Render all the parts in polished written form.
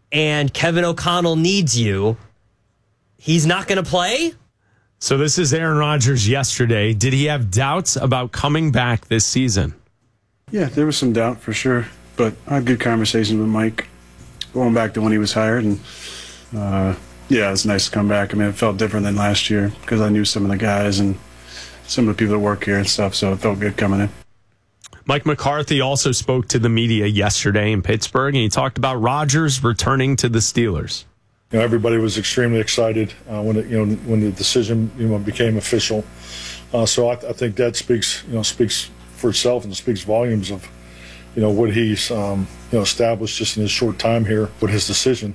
and Kevin O'Connell needs you, he's not going to play? So this is Aaron Rodgers yesterday. Did he have doubts about coming back this season? Yeah, there was some doubt for sure, but I had good conversations with Mike going back to when he was hired, and yeah, it was nice to come back. I mean, it felt different than last year because I knew some of the guys and some of the people that work here and stuff, so it felt good coming in. Mike McCarthy also spoke to the media yesterday in Pittsburgh, and he talked about Rodgers returning to the Steelers. Everybody was extremely excited when the decision became official. So I think that speaks for itself and speaks volumes of what he's established just in his short time here with his decision.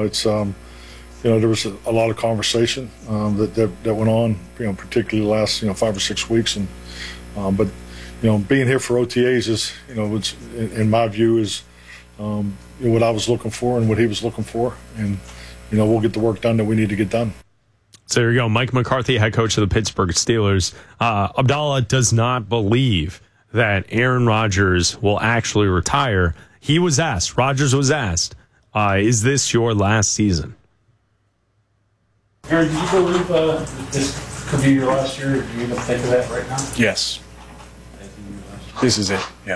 There was a lot of conversation that went on, particularly the last 5 or 6 weeks, but being here for OTAs is it's, in my view is what I was looking for and what he was looking for, and we'll get the work done that we need to get done. So there you go, Mike McCarthy, head coach of the Pittsburgh Steelers. Abdallah does not believe that Aaron Rodgers will actually retire. Rodgers was asked, is this your last season? Aaron, do you believe this could be your last year? Do you even think of that right now? Yes. This is it, yeah.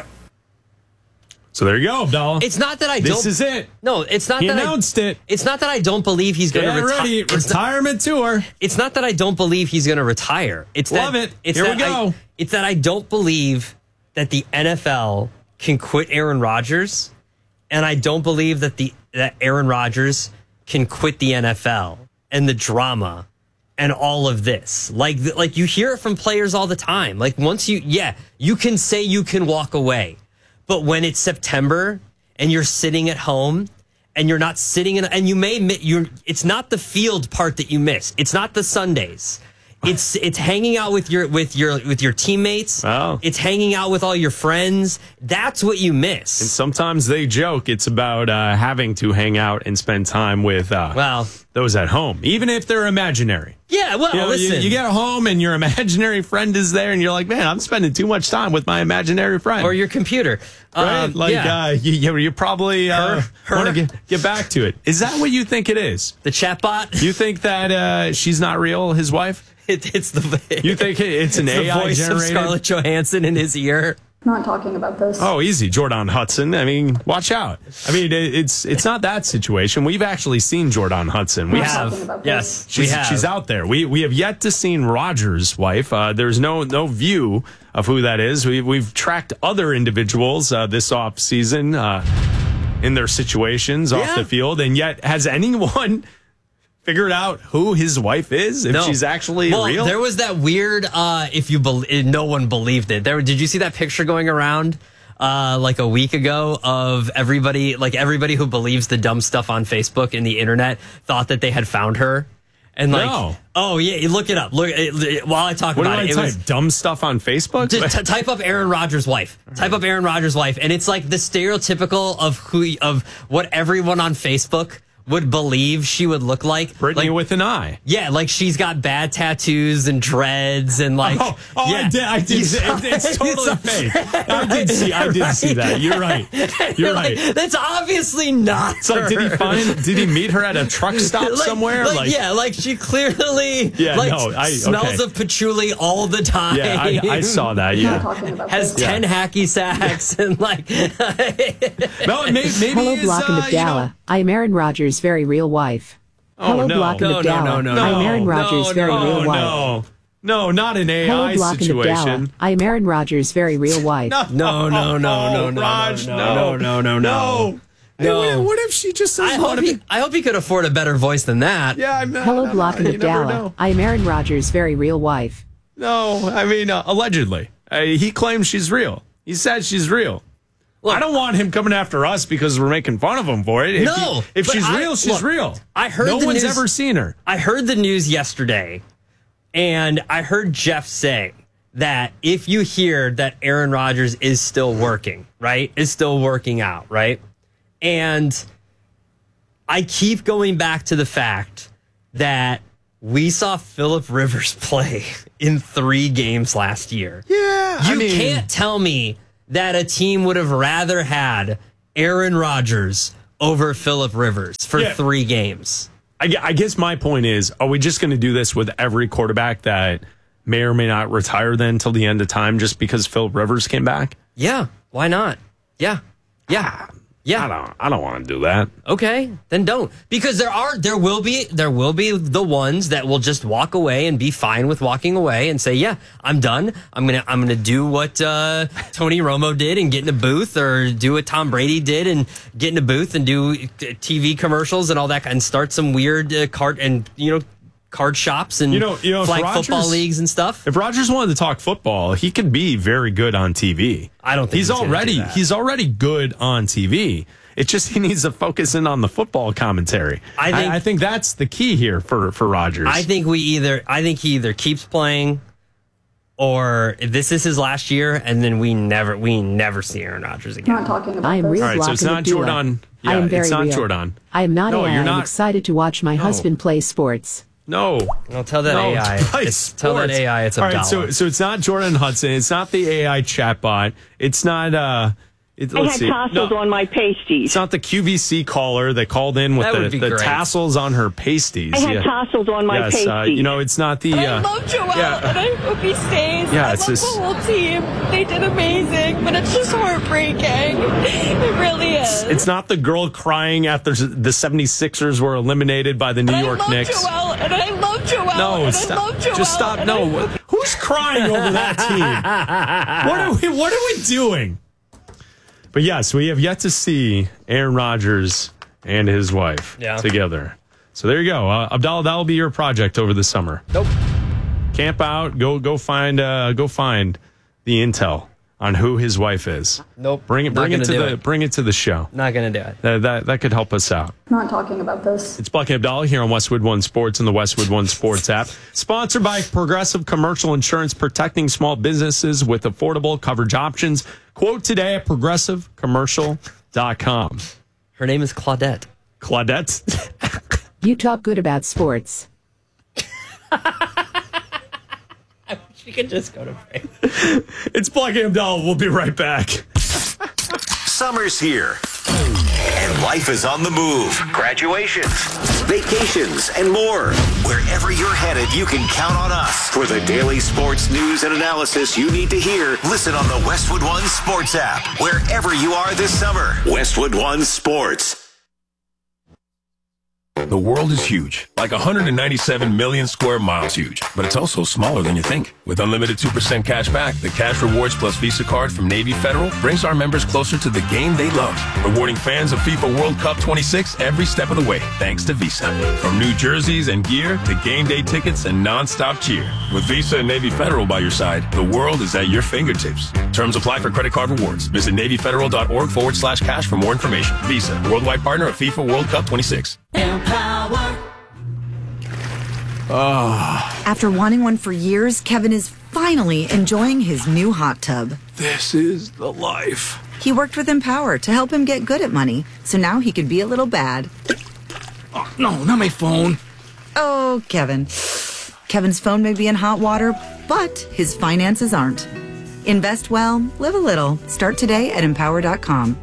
So there you go, Abdallah. It's not that I don't. This is it. No, it's not he that announced it. It's not that I don't believe he's going to retire. Retirement tour. It's not that I don't believe he's going to retire. Love it. Here we go. It's that I don't believe that the NFL can quit Aaron Rodgers, and I don't believe that Aaron Rodgers can quit the NFL and the drama and all of this. Like you hear it from players all the time. Like once you can say you can walk away, but when it's September and you're sitting at home and you're not sitting and it's not the field part that you miss. It's not the Sundays. It's hanging out with your teammates. Wow. It's hanging out with all your friends. That's what you miss. And sometimes they joke it's about having to hang out and spend time with those at home, even if they're imaginary. Yeah, well, listen. You get home and your imaginary friend is there, and you're like, man, I'm spending too much time with my imaginary friend. Or your computer. Right? You probably want to get back to it. Is that what you think it is? The chatbot? You think that she's not real, his wife? It's you think it's an AI voice generated? Of Scarlett Johansson in his ear. Not talking about this. Oh, easy, Jordan Hudson. I mean, watch out. I mean, it's not that situation. We've actually seen Jordan Hudson. We have. Yes, we have. She's out there. We have yet to seen Rodgers' wife. There's no view of who that is. We've tracked other individuals this off season in their situations off the field, and yet has anyone figured out who his wife is, if she's actually real? There was that weird, no one believed it. Did you see that picture going around like a week ago of everybody who believes the dumb stuff on Facebook and the internet thought that they had found her? And oh yeah, you look it up. Look while I talk about it. What do I type? Dumb stuff on Facebook? Just type up Aaron Rodgers' wife. Type up Aaron Rodgers' wife, and it's like the stereotypical of what everyone on Facebook would believe she would look like. Brittany with an eye. Yeah, like she's got bad tattoos and dreads and like. Yeah. I did. It's totally fake. I did see that. You're right. You're right. That's obviously not. It's like, did he meet her at a truck stop somewhere? Like she clearly smells of patchouli all the time. Yeah, I saw that. Yeah, has 10 hacky sacks and like. No, maybe Hello, Block and Abdallah. I am Aaron Rodgers' very real wife. Hello, Block and Abdallah. I am Aaron Rodgers' very real wife. No, not an AI situation. I am Aaron Rodgers' very real wife. No, Raj, no. What if she just says? I hope he could afford a better voice than that. Yeah, Hello, Block and Abdallah. I am Aaron Rodgers' very real wife. No, I mean allegedly. He claims she's real. He says she's real. Look, I don't want him coming after us because we're making fun of him for it. If she's real, she's real. I heard no one's ever seen her. I heard the news yesterday, and I heard Jeff say that if you hear that Aaron Rodgers is still working, right, is still working out, right, and I keep going back to the fact that we saw Phillip Rivers play in 3 games last year. Yeah, you can't tell me that a team would have rather had Aaron Rodgers over Phillip Rivers for 3 games. I guess my point is, are we just going to do this with every quarterback that may or may not retire then till the end of time just because Phillip Rivers came back? Yeah, why not? Yeah. I don't want to do that. Okay, then don't. Because there will be the ones that will just walk away and be fine with walking away and say, yeah, I'm done. I'm gonna do what Tony Romo did and get in a booth, or do what Tom Brady did and get in a booth and do TV commercials and all that, and start some weird card shops and flag football leagues and stuff. If Rodgers wanted to talk football, he could be very good on TV. I don't think he's already good on TV. It's just he needs to focus in on the football commentary. I think that's the key here for Rodgers. I think he either keeps playing, or if this is his last year, and then we never see Aaron Rodgers again. I'm not talking about I am this. real All right, so it's not Jordan. Yeah, I am very it's not real. Jordan. I am not No, AI. you're not. I'm excited to watch my husband play sports. No. I'll tell that AI. Tell that AI it's All right, Abdallah. so it's not Jordan Hudson. It's not the AI chatbot. It's not. I had tassels on my pasties. It's not the QVC caller that called in with That would be the great. tassels on her pasties. I had tassels on my pasties. It's not the. I love Joel, and I hope he stays. Yeah, I it's love just- the whole team. They did amazing, but it's just heartbreaking. It really is. It's not the girl crying after the 76ers were eliminated by the New York Knicks. Joel, and I love Joel. No, and stop. I love Joel. Just stop. and No. Who's crying over that team? What are we doing? But yes, we have yet to see Aaron Rodgers and his wife together. So there you go. Abdallah, that'll be your project over the summer. Nope. Camp out, go find the intel on who his wife is. Nope. Bring it to the show. Not gonna do it. That could help us out. I'm not talking about this. It's Buck and Abdallah here on Westwood One Sports and the Westwood One Sports app. Sponsored by Progressive Commercial Insurance, protecting small businesses with affordable coverage options. Quote today at progressivecommercial.com. Her name is Claudette. Claudette? You talk good about sports. She could just go to break. It's Buck and Abdallah. We'll be right back. Summer's here, and life is on the move. Graduations, vacations, and more. Wherever you're headed, you can count on us. For the daily sports news and analysis you need to hear, listen on the Westwood One Sports app. Wherever you are this summer, Westwood One Sports. The world is huge, like 197 million square miles huge, but it's also smaller than you think. With unlimited 2% cash back, the Cash Rewards Plus Visa card from Navy Federal brings our members closer to the game they love, rewarding fans of FIFA World Cup 26 every step of the way, thanks to Visa. From new jerseys and gear to game day tickets and non-stop cheer. With Visa and Navy Federal by your side, the world is at your fingertips. Terms apply for credit card rewards. Visit NavyFederal.org/cash for more information. Visa, worldwide partner of FIFA World Cup 26. After wanting one for years, Kevin is finally enjoying his new hot tub. This is the life. He worked with Empower to help him get good at money, so now he can be a little bad. Oh, no, not my phone. Oh, Kevin. Kevin's phone may be in hot water, but his finances aren't. Invest well, live a little. Start today at Empower.com.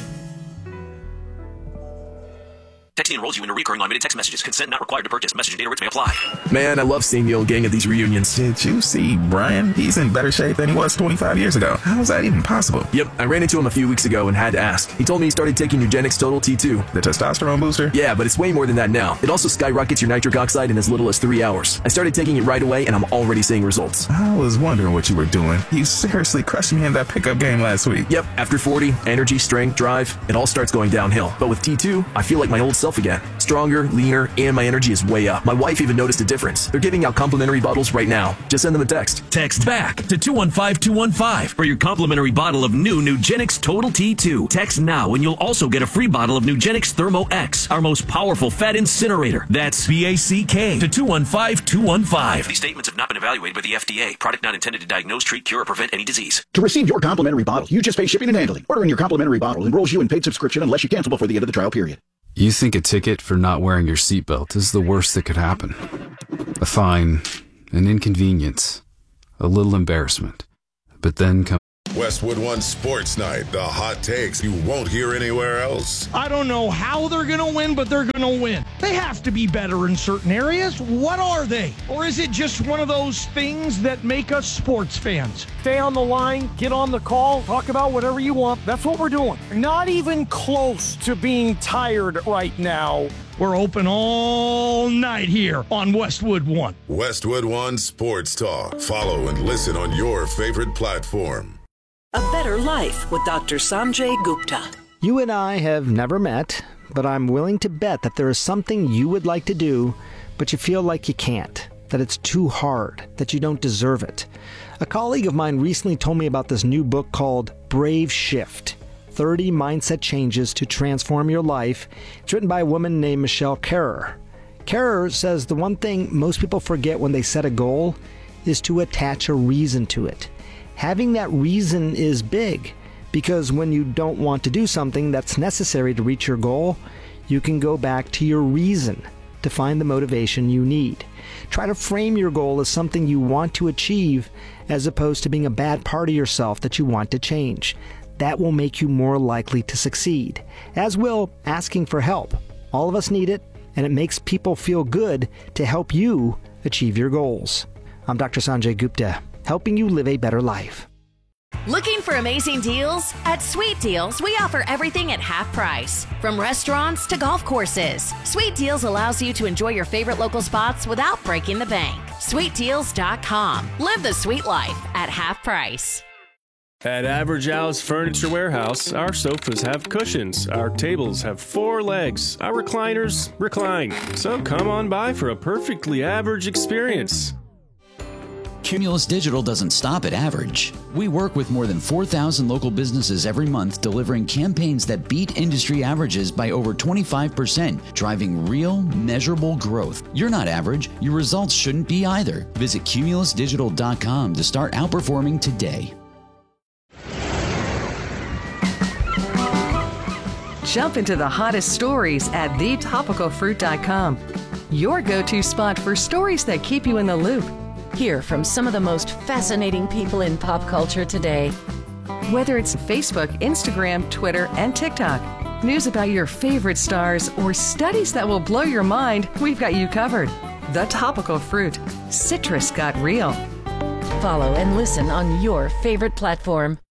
Texting enrolls you in a recurring unlimited text messages. Consent not required to purchase. Message and data rates may apply. Man, I love seeing the old gang at these reunions. Did you see Brian? He's in better shape than he was 25 years ago. How's that even possible? Yep, I ran into him a few weeks ago and had to ask. He told me he started taking Nugenix Total T2. The testosterone booster? Yeah, but it's way more than that now. It also skyrockets your nitric oxide in as little as 3 hours. I started taking it right away and I'm already seeing results. I was wondering what you were doing. You seriously crushed me in that pickup game last week. Yep, after 40, energy, strength, drive, it all starts going downhill. But with T2, I feel like my old self again. Stronger, leaner, and my energy is way up. My wife even noticed a difference. They're giving out complimentary bottles right now. Just send them a text. Text BACK to 215-215 for your complimentary bottle of new Nugenix Total T2. Text now and you'll also get a free bottle of Nugenix Thermo X, our most powerful fat incinerator. That's BACK to 215-215. These statements have not been evaluated by the FDA. Product not intended to diagnose, treat, cure, or prevent any disease. To receive your complimentary bottle, you just pay shipping and handling. Ordering your complimentary bottle enrolls you in paid subscription unless you cancel before the end of the trial period. You think a ticket for not wearing your seatbelt is the worst that could happen. A fine, an inconvenience, a little embarrassment. But then comes Westwood One Sports Night, the hot takes you won't hear anywhere else. I don't know how they're going to win, but they're going to win. They have to be better in certain areas. What are they? Or is it just one of those things that make us sports fans? Stay on the line, get on the call, talk about whatever you want. That's what we're doing. Not even close to being tired right now. We're open all night here on Westwood One. Westwood One Sports Talk. Follow and listen on your favorite platform. A Better Life with Dr. Sanjay Gupta. You and I have never met, but I'm willing to bet that there is something you would like to do, but you feel like you can't, that it's too hard, that you don't deserve it. A colleague of mine recently told me about this new book called Brave Shift, 30 Mindset Changes to Transform Your Life. It's written by a woman named Michelle Kerrer. Kerrer says the one thing most people forget when they set a goal is to attach a reason to it. Having that reason is big, because when you don't want to do something that's necessary to reach your goal, you can go back to your reason to find the motivation you need. Try to frame your goal as something you want to achieve, as opposed to being a bad part of yourself that you want to change. That will make you more likely to succeed, as will asking for help. All of us need it, and it makes people feel good to help you achieve your goals. I'm Dr. Sanjay Gupta, helping you live a better life. Looking for amazing deals? At Sweet Deals, we offer everything at half price. From restaurants to golf courses, Sweet Deals allows you to enjoy your favorite local spots without breaking the bank. SweetDeals.com. Live the sweet life at half price. At Average Al's Furniture Warehouse, our sofas have cushions, our tables have 4 legs, our recliners recline. So come on by for a perfectly average experience. Cumulus Digital doesn't stop at average. We work with more than 4,000 local businesses every month, delivering campaigns that beat industry averages by over 25%, driving real, measurable growth. You're not average. Your results shouldn't be either. Visit cumulusdigital.com to start outperforming today. Jump into the hottest stories at thetopicalfruit.com. Your go-to spot for stories that keep you in the loop. Hear from some of the most fascinating people in pop culture today. Whether it's Facebook, Instagram, Twitter, and TikTok, news about your favorite stars, or studies that will blow your mind, we've got you covered. The Topical Fruit. Citrus got real. Follow and listen on your favorite platform.